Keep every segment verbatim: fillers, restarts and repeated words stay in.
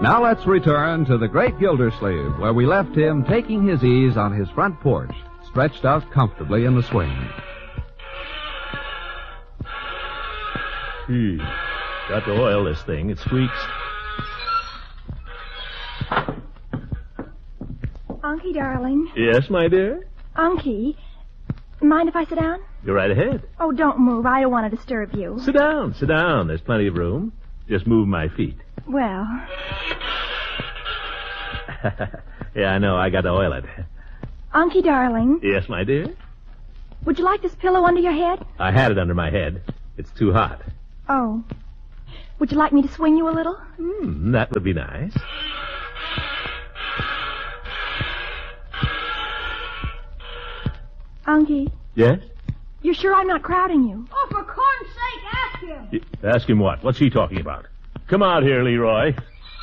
Now let's return to the great Gildersleeve, where we left him taking his ease on his front porch, stretched out comfortably in the swing. Hmm. Got to oil this thing. It squeaks. Unky, darling. Yes, my dear? Unky, mind if I sit down? Go right ahead. Oh, don't move. I don't want to disturb you. Sit down, sit down. There's plenty of room. Just move my feet. Well. Yeah, I know. I got to oil it. Unky, darling. Yes, my dear? Would you like this pillow under your head? I had it under my head. It's too hot. Oh. Would you like me to swing you a little? Hmm, that would be nice. Unky. Yes? You're sure I'm not crowding you? Oh, for corn's sake, ask him. Y- Ask him what? What's he talking about? Come out here, Leroy.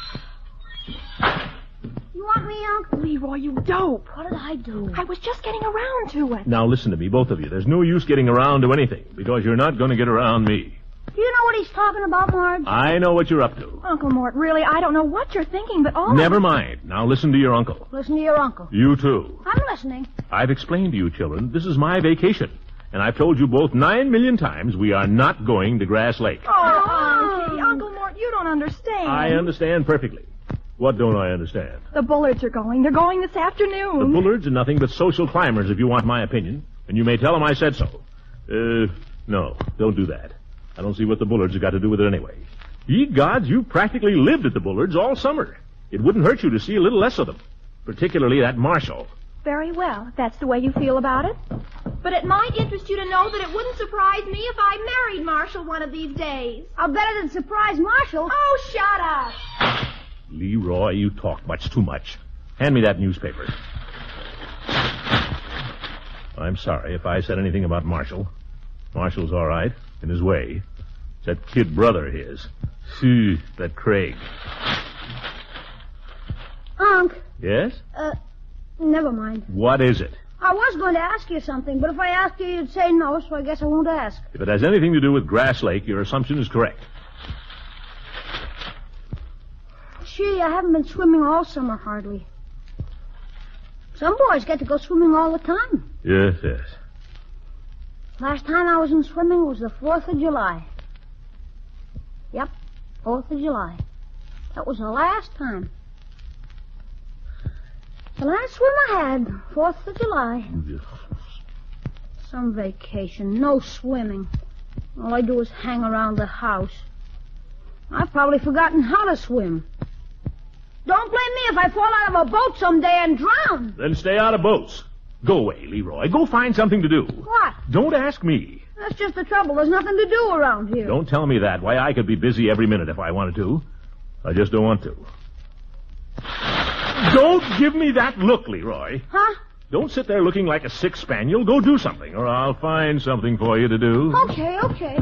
You want me, Uncle? Leroy, you dope. What did I do? I was just getting around to it. Now listen to me, both of you. There's no use getting around to anything, because you're not going to get around me. Do you know what he's talking about, Marge? I know what you're up to. Uncle Mort, really, I don't know what you're thinking, but all Never mind. Now listen to your uncle. Listen to your uncle. You too. I'm listening. I've explained to you, children, this is my vacation. And I've told you both nine million times we are not going to Grass Lake. Oh, Unky, Uncle Mort, you don't understand. I understand perfectly. What don't I understand? The Bullards are going. They're going this afternoon. The Bullards are nothing but social climbers, if you want my opinion. And you may tell them I said so. Uh, no, don't do that. I don't see what the Bullards have got to do with it anyway. Ye gods, you practically lived at the Bullards all summer. It wouldn't hurt you to see a little less of them. Particularly that Marshall. Very well, if that's the way you feel about it. But it might interest you to know that it wouldn't surprise me if I married Marshall one of these days. I'll bet it'd surprise Marshall. Oh, shut up. Leroy, you talk much too much. Hand me that newspaper. I'm sorry if I said anything about Marshall. Marshall's all right, in his way. It's that kid brother of his. Phew, that Craig. Unc. Yes? Uh, never mind. What is it? I was going to ask you something, but if I asked you, you'd say no, so I guess I won't ask. If it has anything to do with Grass Lake, your assumption is correct. Gee, I haven't been swimming all summer, hardly. Some boys get to go swimming all the time. Yes, yes. Last time I was in swimming was the fourth of July. Yep, fourth of July. That was the last time. The last swim I had, fourth of July. Some vacation, no swimming. All I do is hang around the house. I've probably forgotten how to swim. Don't blame me if I fall out of a boat someday and drown. Then stay out of boats. Go away, Leroy. Go find something to do. What? Don't ask me. That's just the trouble. There's nothing to do around here. Don't tell me that. Why, I could be busy every minute if I wanted to. I just don't want to. Don't give me that look, Leroy. Huh? Don't sit there looking like a sick spaniel. Go do something, or I'll find something for you to do. Okay, okay.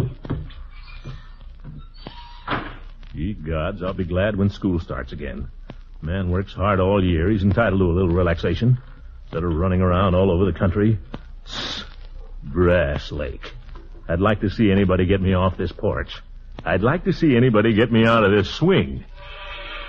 Ye gods, I'll be glad when school starts again. Man works hard all year. He's entitled to a little relaxation. Instead of running around all over the country. Tss, Grass Lake. I'd like to see anybody get me off this porch. I'd like to see anybody get me out of this swing.